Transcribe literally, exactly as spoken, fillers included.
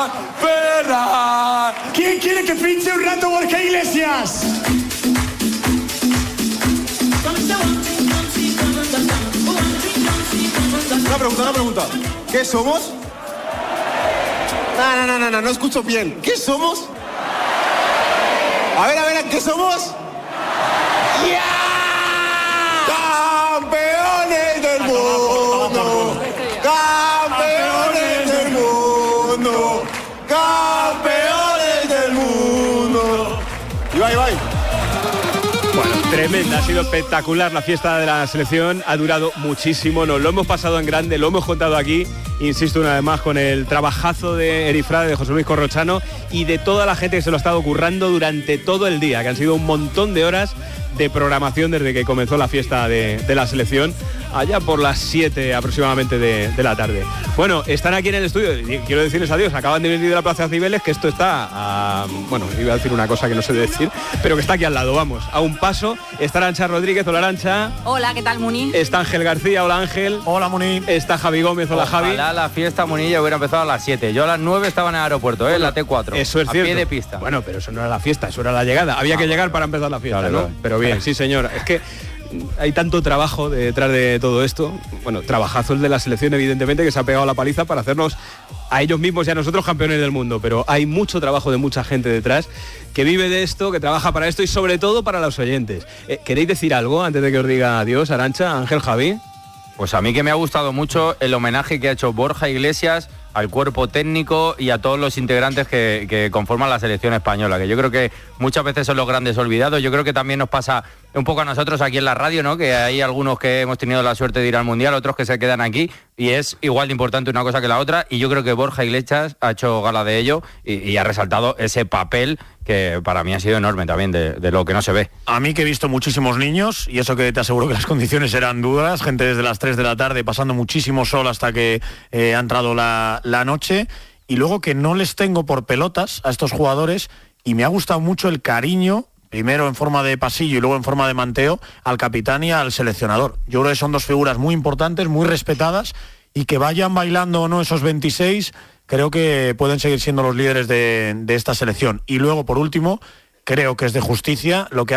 Ferran. ¿Quién quiere que pinche un rato Borja Iglesias? Una pregunta, una pregunta. ¿Qué somos? No, no, no, no, no, no escucho bien. ¿Qué somos? A ver, a ver, ¿qué somos? ¡Ya! ¡Campeones del mundo! ¡Campeones del mundo! ¡Campeones del mundo! Ibai, Ibai. Bueno, tremenda, ha sido espectacular la fiesta de la selección, ha durado muchísimo, nos lo hemos pasado en grande, lo hemos contado aquí, insisto una vez más, con el trabajazo de Erifrade, de José Luis Corrochano y de toda la gente que se lo ha estado currando durante todo el día, que han sido un montón de horas de programación desde que comenzó la fiesta de, de la selección, allá por las siete aproximadamente de, de la tarde. Bueno, están aquí en el estudio, y quiero decirles adiós, acaban de venir de la Plaza Cibeles, que esto está, a, bueno, iba a decir una cosa que no sé decir, pero que está aquí al lado, vamos, a un paso. Está Arantxa Rodríguez, hola Arantxa. Hola, ¿qué tal, Muni? Está Ángel García, hola Ángel. Hola, Muni. Está Javi Gómez, hola Javi. Ojalá la fiesta, Munilla, hubiera empezado a las siete. Yo a las nueve estaba en el aeropuerto, ¿eh? En la T cuatro. Eso es a cierto. pie de pista. Bueno, pero eso no era la fiesta, eso era la llegada. Había ah, que llegar vale, para empezar la fiesta, vale, ¿no? vale. Pero bien, sí señor. Es que hay tanto trabajo detrás de todo esto. Bueno, trabajazo el de la selección, evidentemente, que se ha pegado la paliza para hacernos a ellos mismos y a nosotros campeones del mundo. Pero hay mucho trabajo de mucha gente detrás que vive de esto, que trabaja para esto y sobre todo para los oyentes. Eh, ¿Queréis decir algo antes de que os diga adiós, Arantxa, Ángel, Javi? Pues a mí que me ha gustado mucho el homenaje que ha hecho Borja Iglesias al cuerpo técnico y a todos los integrantes que, que conforman la selección española, que yo creo que muchas veces son los grandes olvidados. Yo creo que también nos pasa un poco a nosotros aquí en la radio, ¿no? Que hay algunos que hemos tenido la suerte de ir al Mundial, otros que se quedan aquí, y es igual de importante una cosa que la otra, y yo creo que Borja Iglesias ha hecho gala de ello y, y ha resaltado ese papel que para mí ha sido enorme también, de, de lo que no se ve. A mí que he visto muchísimos niños, y eso que te aseguro que las condiciones eran duras, gente desde las tres de la tarde pasando muchísimo sol hasta que eh, ha entrado la, la noche, y luego que no les tengo por pelotas a estos jugadores, y me ha gustado mucho el cariño, primero en forma de pasillo y luego en forma de manteo, al capitán y al seleccionador. Yo creo que son dos figuras muy importantes, muy respetadas, y que vayan bailando o no esos veintiséis, creo que pueden seguir siendo los líderes de, de esta selección. Y luego, por último, creo que es de justicia lo que